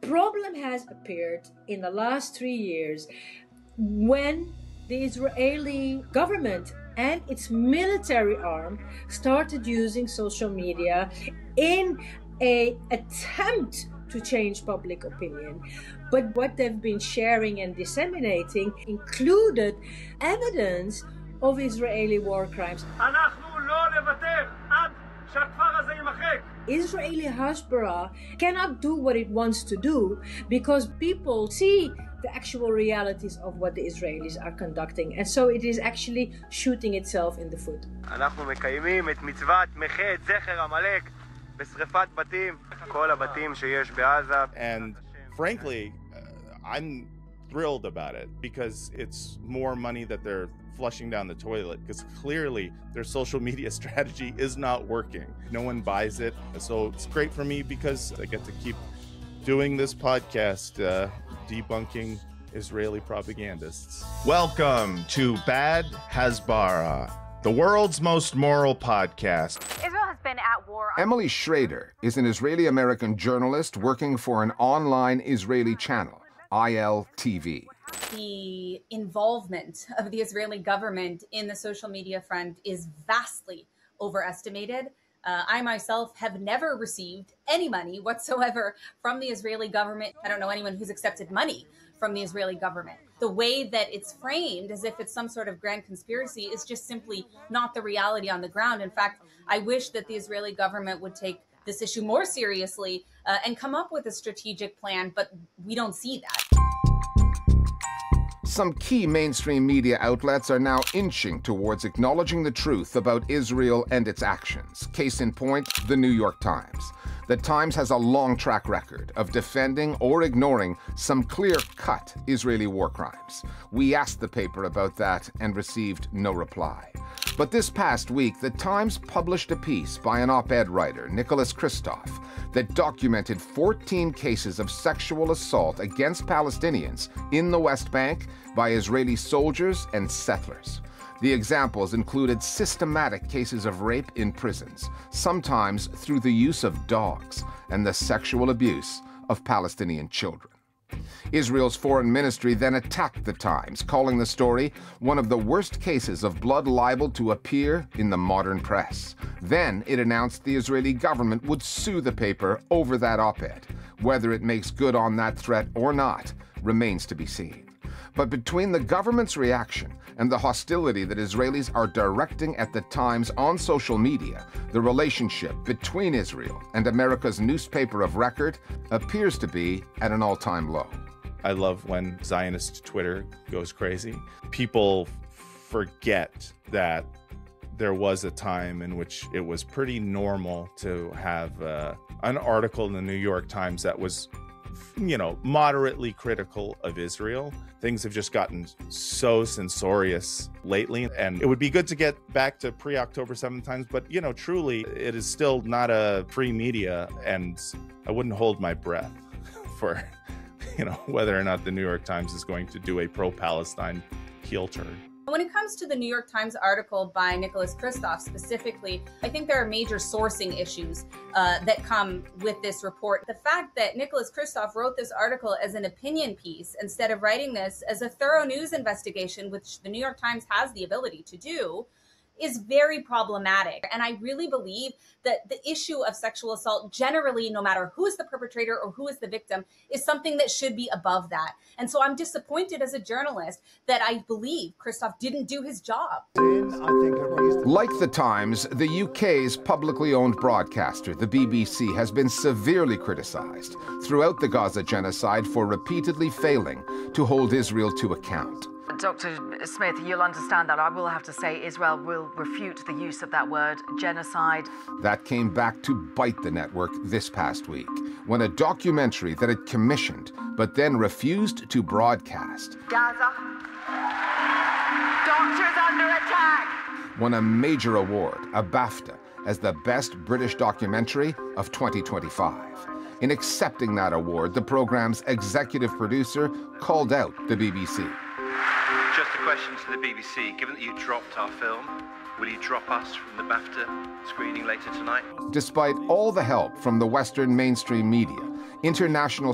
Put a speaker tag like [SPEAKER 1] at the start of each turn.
[SPEAKER 1] problem has appeared in the last 3 years when the Israeli government and its military arm started using social media in an attempt to change public opinion. But what they've been sharing and disseminating included evidence of Israeli war crimes. Israeli Hasbara cannot do what it wants to do because people see the actual realities of what the Israelis are conducting, and so it is actually shooting itself in the foot.
[SPEAKER 2] And frankly, I'm thrilled about it because it's more money that they're flushing down the toilet, because clearly their social media strategy is not working. No one buys it. So it's great for me because I get to keep doing this podcast, debunking Israeli propagandists.
[SPEAKER 3] Welcome to Bad Hasbara, the world's most moral podcast.
[SPEAKER 4] Israel has been at war.
[SPEAKER 5] Emily Schrader is an Israeli-American journalist working for an online Israeli channel, ILTV.
[SPEAKER 4] The involvement of the Israeli government in the social media front is vastly overestimated. I myself have never received any money whatsoever from the Israeli government. I don't know anyone who's accepted money from the Israeli government. The way that it's framed as if it's some sort of grand conspiracy is just simply not the reality on the ground. In fact, I wish that the Israeli government would take this issue more seriously and come up with a strategic plan, but we don't see that.
[SPEAKER 5] Some key mainstream media outlets are now inching towards acknowledging the truth about Israel and its actions. Case in point, the New York Times. The Times has a long track record of defending or ignoring some clear-cut Israeli war crimes. We asked the paper about that and received no reply. But this past week, the Times published a piece by an op-ed writer, Nicholas Kristof, that documented 14 cases of sexual assault against Palestinians in the West Bank by Israeli soldiers and settlers. The examples included systematic cases of rape in prisons, sometimes through the use of dogs, and the sexual abuse of Palestinian children. Israel's foreign ministry then attacked the Times, calling the story one of the worst cases of blood libel to appear in the modern press. Then it announced the Israeli government would sue the paper over that op-ed. Whether it makes good on that threat or not remains to be seen. But between the government's reaction and the hostility that Israelis are directing at the Times on social media, the relationship between Israel and America's newspaper of record appears to be at an all-time low.
[SPEAKER 2] I love when Zionist Twitter goes crazy. People forget that there was a time in which it was pretty normal to have an article in the New York Times that was, moderately critical of Israel. Things have just gotten so censorious lately, and it would be good to get back to pre-October 7th Times, but, truly, it is still not a free media, and I wouldn't hold my breath for, whether or not the New York Times is going to do a pro-Palestine heel turn.
[SPEAKER 4] When it comes to the New York Times article by Nicholas Kristof specifically, I think there are major sourcing issues that come with this report. The fact that Nicholas Kristof wrote this article as an opinion piece instead of writing this as a thorough news investigation, which the New York Times has the ability to do, is very problematic. And I really believe that the issue of sexual assault generally, no matter who is the perpetrator or who is the victim, is something that should be above that. And so I'm disappointed as a journalist that I believe Kristof didn't do his job.
[SPEAKER 5] Like the Times, the UK's publicly owned broadcaster, the BBC, has been severely criticized throughout the Gaza genocide for repeatedly failing to hold Israel to account.
[SPEAKER 6] Dr. Smith, you'll understand that I will have to say Israel will refute the use of that word, genocide.
[SPEAKER 5] That came back to bite the network this past week, when a documentary that it commissioned but then refused to broadcast,
[SPEAKER 6] Gaza, doctors under attack,
[SPEAKER 5] won a major award, a BAFTA, as the best British documentary of 2025. In accepting that award, the program's executive producer called out the BBC.
[SPEAKER 7] Just a question to the BBC. Given that you dropped our film, will you drop us from the BAFTA screening later tonight?
[SPEAKER 5] Despite all the help from the Western mainstream media, international